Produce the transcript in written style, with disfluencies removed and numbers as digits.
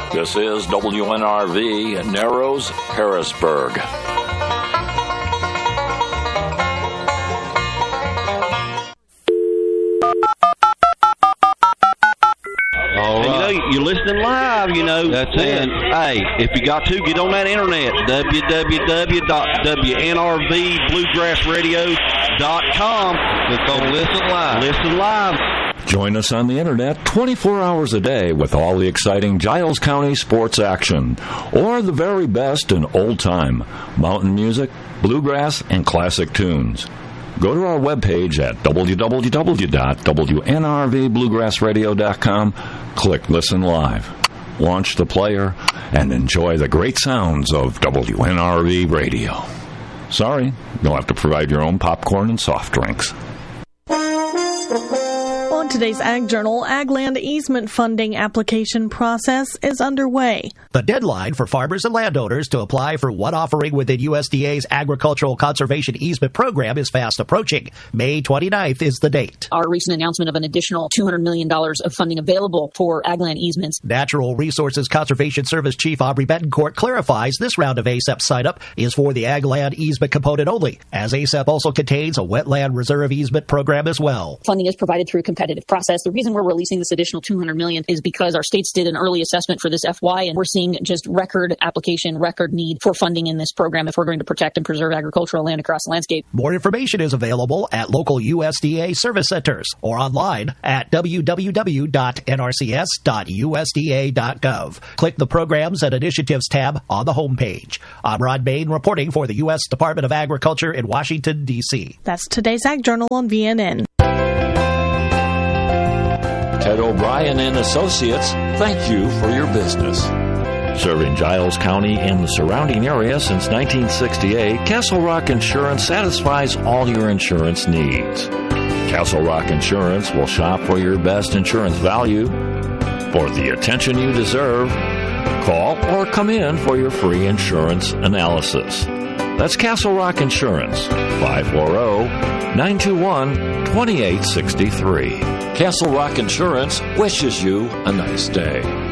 This is WNRV Narrows, Harrisburg. All right. You're listening live, That's it. Hey, if you got to, get on that internet, www.WNRVBluegrassradio.com. Click on Listen Live. Listen live. Join us on the internet 24 hours a day with all the exciting Giles County sports action, or the very best in old-time mountain music, bluegrass, and classic tunes. Go to our webpage at www.WNRVBluegrassradio.com, click Listen Live, launch the player, and enjoy the great sounds of WNRV Radio. Sorry, you'll have to provide your own popcorn and soft drinks. On today's Ag Journal, ag land easement funding application process is underway. The deadline for farmers and landowners to apply for one offering within USDA's Agricultural Conservation Easement Program is fast approaching. May 29th is the date. Our recent announcement of an additional $200 million of funding available for ag land easements. Natural Resources Conservation Service Chief Aubrey Betancourt clarifies this round of ASEP sign-up is for the ag land easement component only, as ASEP also contains a wetland reserve easement program as well. Funding is provided through a competitive process. The reason we're releasing this additional $200 million is because our states did an early assessment for this FY, and we're seeing just record application, record need for funding in this program if we're going to protect and preserve agricultural land across the landscape. More information is available at local USDA service centers or online at www.nrcs.usda.gov. Click the Programs and Initiatives tab on the homepage. I'm Rod Bain reporting for the U.S. Department of Agriculture in Washington, D.C. That's today's Ag Journal on VNN. Ted O'Brien and Associates, thank you for your business. Serving Giles County and the surrounding area since 1968, Castle Rock Insurance satisfies all your insurance needs. Castle Rock Insurance will shop for your best insurance value. For the attention you deserve, call or come in for your free insurance analysis. That's Castle Rock Insurance, 540-921-2863. Castle Rock Insurance wishes you a nice day.